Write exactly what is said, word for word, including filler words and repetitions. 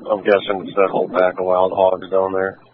I'm guessing it's that whole pack of wild hogs down there.